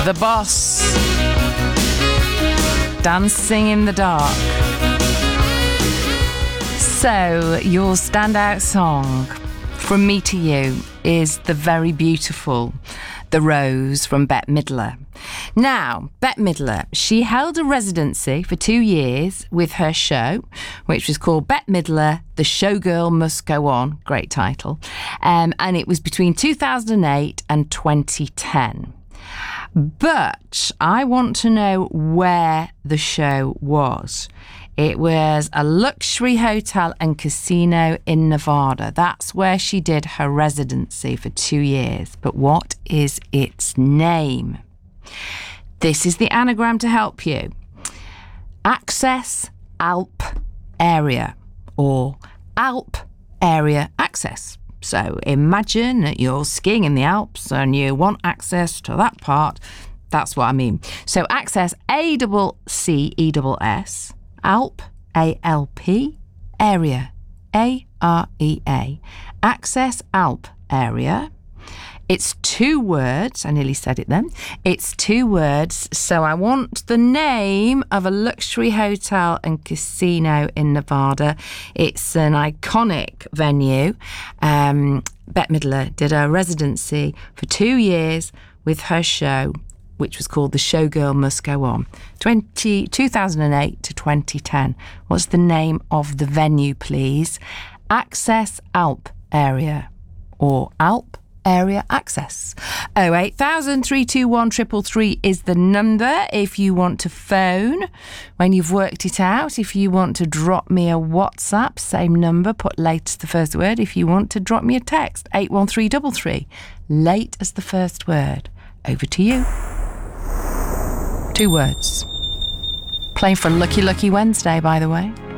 The Boss. Dancing in the Dark. So, your standout song from me to you is the very beautiful The Rose from Bette Midler. Now, Bette Midler, she held a residency for 2 years with her show, which was called Bette Midler, The Showgirl Must Go On. Great title. And it was between 2008 and 2010. But I want to know where the show was. It was a luxury hotel and casino in Nevada. That's where she did her residency for 2 years. But what is its name? This is the anagram to help you. Access Alp Area, or Alp Area Access. So imagine that you're skiing in the Alps and you want access to that part. That's what I mean. So access, ACCESS, Alp, ALP, Area, AREA. Access Alp Area. It's 2 words. I nearly said it then. It's 2 words. So I want the name of a luxury hotel and casino in Nevada. It's an iconic venue. Bette Midler did a residency for 2 years with her show, which was called The Showgirl Must Go On. 2008 to 2010. What's the name of the venue, please? Access Alp Area, or Alp Area Access. 08000 321 333 is the number if you want to phone when you've worked it out. If you want to drop me a WhatsApp, same number, put late as the first word. If you want to drop me a text, 81333, late as the first word. Over to you. 2 words. Playing for Lucky Lucky Wednesday, by the way.